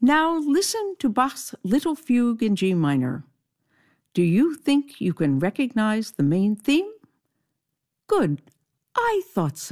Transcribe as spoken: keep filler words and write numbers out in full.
Now listen to Bach's Little Fugue in G minor. Do you think you can recognize the main theme? Good. I thought so.